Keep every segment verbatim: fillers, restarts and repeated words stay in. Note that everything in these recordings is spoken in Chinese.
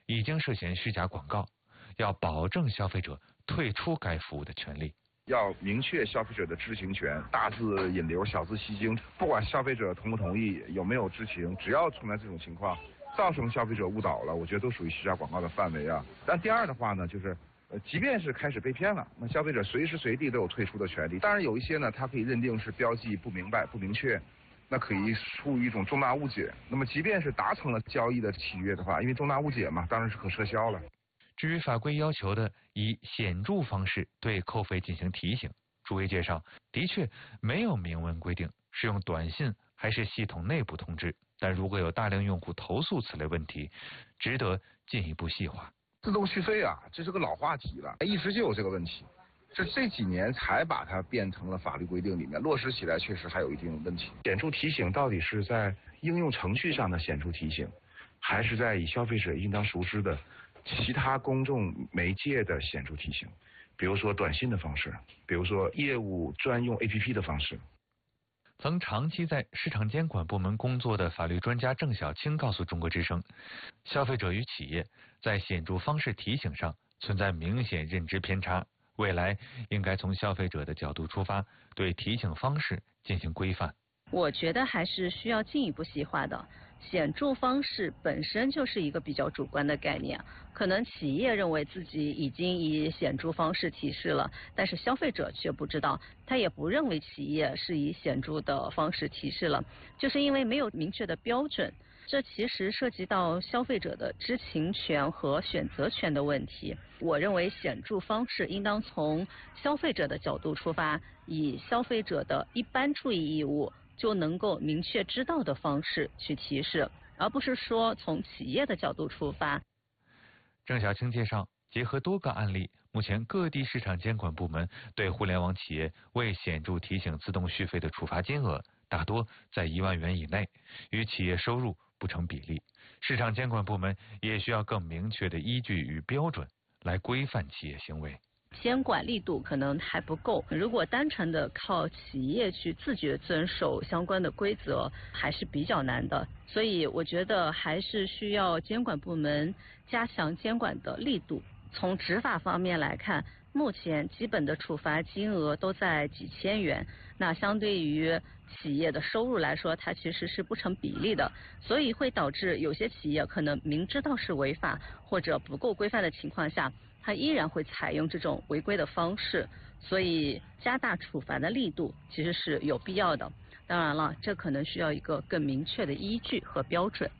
已经涉嫌虚假广告，要保证消费者退出该服务的权利。 要明确消费者的知情权，大字引流，小字吸睛，不管消费者同不同意，有没有知情，只要存在这种情况，造成消费者误导了，我觉得都属于虚假广告的范围啊。但第二的话呢，就是呃，即便是开始被骗了，那消费者随时随地都有退出的权利。当然有一些呢，它可以认定是标记不明白、不明确，那可以出于一种重大误解。那么即便是达成了交易的契约的话，因为重大误解嘛，当然是可撤销了。 至于法规要求的以显著方式对扣费进行提醒，诸位介绍，的确没有明文规定是用短信还是系统内部通知，但如果有大量用户投诉此类问题，值得进一步细化。 自动续费啊，这是个老话题了，一直就有这个问题，这这几年才把它变成了法律规定里面，落实起来确实还有一定问题。显著提醒到底是在应用程序上的显著提醒，还是在以消费者应当熟知的其他公众媒介的显著提醒，比如说短信的方式，比如说业务专用 A P P 的方式。 曾长期在市场监管部门工作的法律专家郑晓青告诉中国之声，消费者与企业在显著方式提醒上存在明显认知偏差，未来应该从消费者的角度出发，对提醒方式进行规范。 我觉得还是需要进一步细化的。显著方式本身就是一个比较主观的概念，可能企业认为自己已经以显著方式提示了，但是消费者却不知道，他也不认为企业是以显著的方式提示了，就是因为没有明确的标准。这其实涉及到消费者的知情权和选择权的问题。我认为显著方式应当从消费者的角度出发，以消费者的一般注意义务就能够明确知道的方式去提示，而不是说从企业的角度出发。 郑晓青介绍，结合多个案例，目前各地市场监管部门对互联网企业未显著提醒自动续费的处罚金额大多在一万元以内，与企业收入不成比例。市场监管部门也需要更明确的依据与标准来规范企业行为。 监管力度可能还不够，如果单纯的靠企业去自觉遵守相关的规则，还是比较难的。所以我觉得还是需要监管部门加强监管的力度。从执法方面来看，目前基本的处罚金额都在几千元，那相对于企业的收入来说，它其实是不成比例的，所以会导致有些企业可能明知道是违法或者不够规范的情况下，它依然会采用这种违规的方式，所以加大处罚的力度其实是有必要的。当然了，这可能需要一个更明确的依据和标准。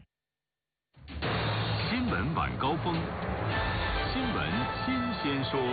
新闻晚高峰，新闻新鲜说。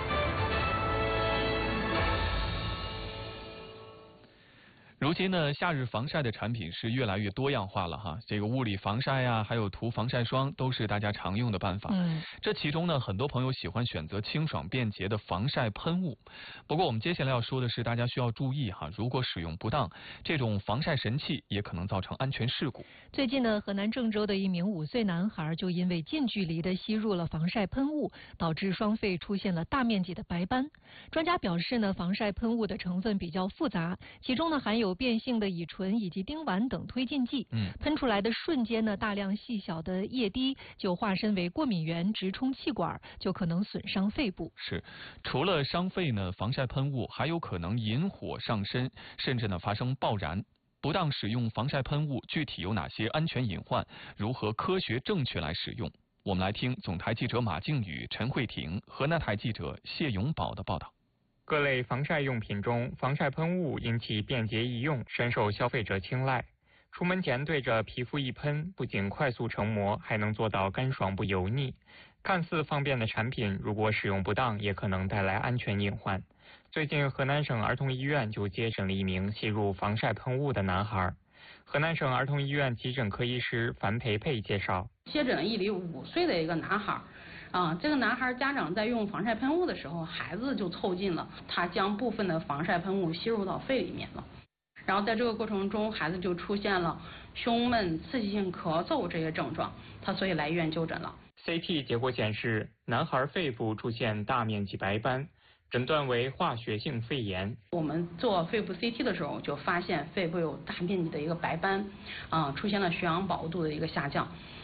如今呢，夏日防晒的产品是越来越多样化了哈。这个物理防晒呀，还有涂防晒霜，都是大家常用的办法。嗯，这其中呢，很多朋友喜欢选择清爽便捷的防晒喷雾。不过我们接下来要说的是，大家需要注意哈，如果使用不当，这种防晒神器也可能造成安全事故。 最近呢，河南郑州的一名五岁男孩就因为近距离的吸入了防晒喷雾，导致双肺出现了大面积的白斑。专家表示呢，防晒喷雾的成分比较复杂，其中呢含有变性的乙醇以及丁烷等推进剂，嗯，喷出来的瞬间呢，大量细小的液滴就化身为过敏源，直冲气管，就可能损伤肺部。 是，除了伤肺呢，防晒喷雾还有可能引火上身，甚至呢发生爆燃。不当使用防晒喷雾，具体有哪些安全隐患？如何科学正确来使用？我们来听总台记者马靖宇、陈慧婷，河南台记者谢永宝的报道。 各类防晒用品中，防晒喷雾因其便捷易用，深受消费者青睐。出门前对着皮肤一喷，不仅快速成膜，还能做到干爽不油腻。看似方便的产品，如果使用不当，也可能带来安全隐患。最近，河南省儿童医院就接诊了一名吸入防晒喷雾的男孩。河南省儿童医院急诊科医师樊培培介绍， 接诊了一例五岁的一个男孩。啊，这个男孩家长在用防晒喷雾的时候，孩子就凑近了，他将部分的防晒喷雾吸入到肺里面了。然后在这个过程中，孩子就出现了胸闷、刺激性咳嗽这些症状，他所以来医院就诊了。 C T 结果显示，男孩肺部出现大面积白斑，诊断为化学性肺炎。 我们做肺部 C T 的时候，就发现肺部有大面积的一个白斑，啊，出现了血氧饱和度的一个下降。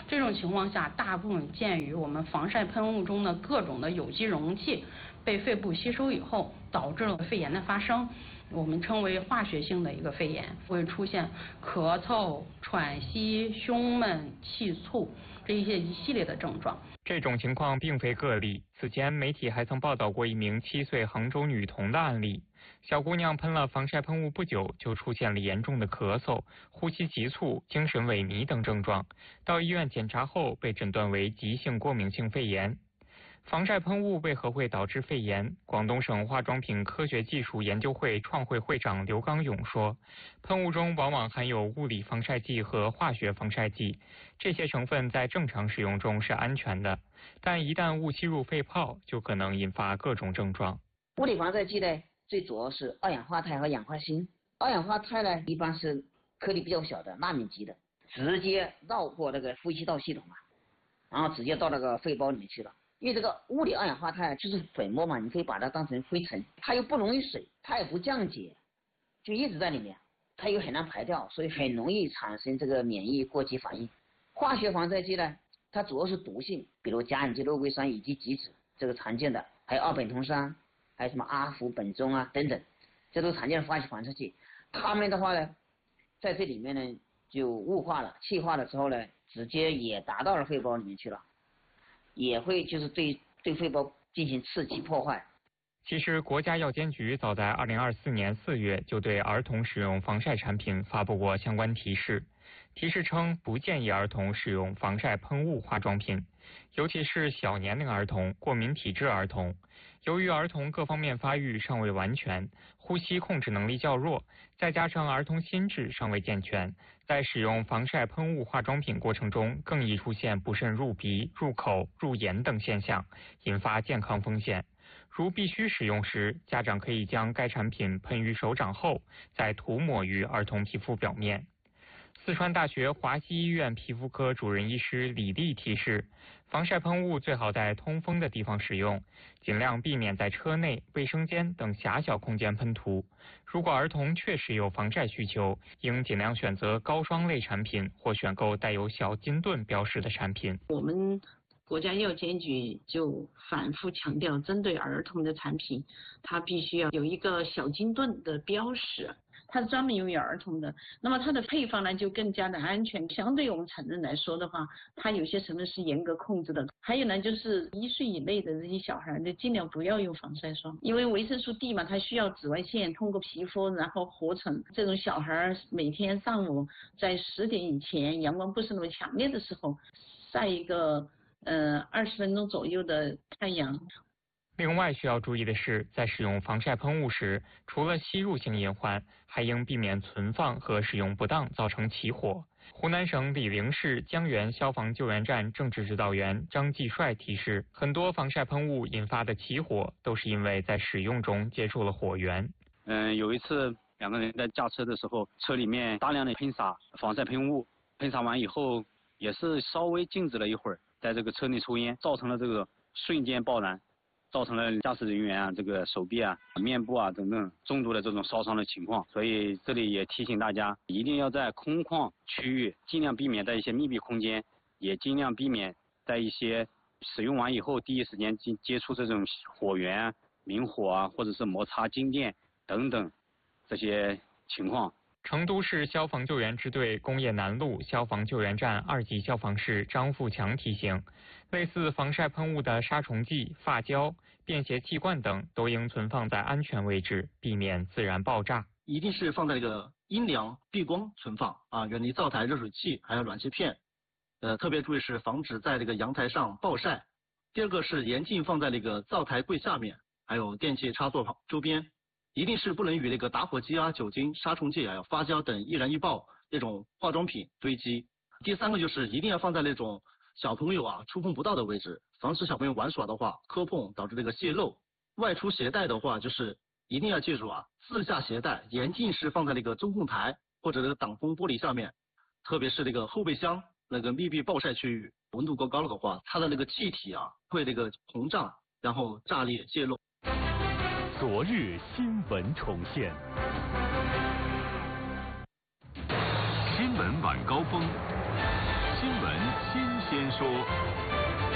这种情况下，大部分鉴于我们防晒喷雾中的各种的有机溶剂被肺部吸收以后，导致了肺炎的发生，我们称为化学性的一个肺炎，会出现咳嗽、喘息、胸闷、气促这一些一系列的症状。 这种情况并非个例，此前媒体还曾报道过一名七岁杭州女童的案例。小姑娘喷了防晒喷雾不久，就出现了严重的咳嗽、呼吸急促、精神萎靡等症状，到医院检查后被诊断为急性过敏性肺炎。防晒喷雾为何会导致肺炎？广东省化妆品科学技术研究会创会会长刘刚勇说，喷雾中往往含有物理防晒剂和化学防晒剂，这些成分在正常使用中是安全的，但一旦误吸入肺泡，就可能引发各种症状。 物理防晒剂呢，最主要是二氧化钛和氧化锌。二氧化钛呢，一般是颗粒比较小的纳米级的，直接绕过那个呼吸道系统嘛，然后直接到那个肺包里面去了。因为这个物理二氧化钛就是粉末嘛，你可以把它当成灰尘，它又不溶于水，它也不降解，就一直在里面，它又很难排掉，所以很容易产生这个免疫过激反应。化学防晒剂呢，它主要是毒性，比如甲苯基肉桂酸以及己酯，这个常见的，还有二苯酮酸，还有什么阿氟苯中啊等等，这都是常见的化学防晒剂。它们的话呢，在这里面呢就雾化了、气化了之后呢，直接也达到了肺包里面去了。也会就是对对肺包进行刺激破坏。 其实，国家药监局早在二零二四年四月就对儿童使用防晒产品发布过相关提示，提示称不建议儿童使用防晒喷雾化妆品，尤其是小年龄儿童、过敏体质儿童。由于儿童各方面发育尚未完全，呼吸控制能力较弱，再加上儿童心智尚未健全，在使用防晒喷雾化妆品过程中，更易出现不慎入鼻、入口、入眼等现象，引发健康风险。如必须使用时，家长可以将该产品喷于手掌后，再涂抹于儿童皮肤表面。四川大学华西医院皮肤科主任医师李丽提示，防晒喷雾最好在通风的地方使用，尽量避免在车内、卫生间等狭小空间喷涂。如果儿童确实有防晒需求，应尽量选择高霜类产品或选购带有小金盾标识的产品。 我们国家药监局就反复强调，针对儿童的产品，它必须要有一个小金盾的标识。它是专门用于儿童的，那么它的配方呢就更加的安全。相对于我们成人来说的话，它有些成分是严格控制的。还有呢，就是一岁以内的这些小孩，就尽量不要用防晒霜，因为维生素 D 嘛，它需要紫外线通过皮肤然后合成。这种小孩每天上午在十点以前，阳光不是那么强烈的时候，晒一个呃二十分钟左右的太阳。 另外需要注意的是，在使用防晒喷雾时，除了吸入性隐患，还应避免存放和使用不当造成起火。湖南省醴陵市江源消防救援站政治指导员张继帅提示，很多防晒喷雾引发的起火，都是因为在使用中接触了火源。 嗯，有一次两个人在驾车的时候，车里面大量的喷洒防晒喷雾，喷洒完以后也是稍微静止了一会儿，在这个车内抽烟，造成了这个瞬间爆燃。造成了驾驶人员啊，这个手臂啊、面部啊等等重度的这种烧伤的情况，所以这里也提醒大家，一定要在空旷区域，尽量避免在一些密闭空间，也尽量避免在一些使用完以后第一时间接接触这种火源啊、明火啊，或者是摩擦静电等等这些情况。 成都市消防救援支队工业南路消防救援站二级消防士张富强提醒，类似防晒喷雾的杀虫剂、发胶、便携气罐等都应存放在安全位置，避免自然爆炸。 一定是放在这个阴凉避光存放啊，远离灶台、热水器还有暖气片。呃，特别注意是防止在这个阳台上暴晒。第二个是严禁放在那个灶台柜下面，还有电器插座旁周边。一定是不能与那个打火机啊、酒精、杀虫剂还有发胶等易燃易爆那种化妆品堆积。第三个就是一定要放在那种小朋友啊触碰不到的位置，防止小朋友玩耍的话磕碰导致这个泄漏。外出携带的话，就是一定要记住啊，自驾携带严禁是放在那个中控台或者那个挡风玻璃下面，特别是那个后备箱那个密闭暴晒区域，温度过高了的话，它的那个气体啊会那个膨胀，然后炸裂泄漏。 昨日新闻重现，新闻晚高峰，新闻新先说。